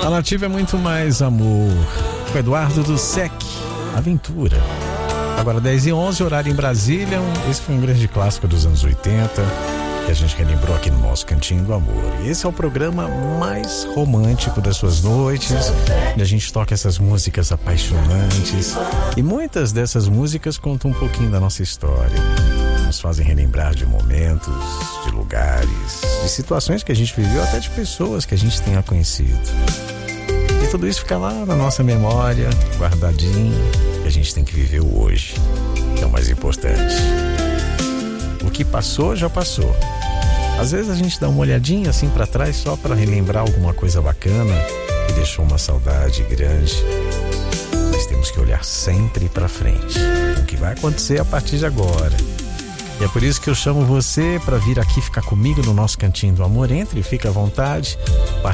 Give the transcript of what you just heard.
A Nativa é muito mais amor. Com Eduardo do Sec, Aventura. Agora 10h11, horário em Brasília. Esse foi um grande clássico dos anos 80 que a gente relembrou aqui no nosso Cantinho do Amor. E esse é o programa mais romântico das suas noites, onde a gente toca essas músicas apaixonantes. E muitas dessas músicas contam um pouquinho da nossa história. Nos fazem relembrar de momentos, de lugares, de situações que a gente viveu, até de pessoas que a gente tenha conhecido. E tudo isso fica lá na nossa memória, guardadinho, que a gente tem que viver o hoje, que é o mais importante. O que passou, já passou. Às vezes a gente dá uma olhadinha assim pra trás só pra relembrar alguma coisa bacana que deixou uma saudade grande. Mas temos que olhar sempre pra frente, o que vai acontecer a partir de agora. E é por isso que eu chamo você para vir aqui ficar comigo no nosso Cantinho do Amor. Entre e fique à vontade.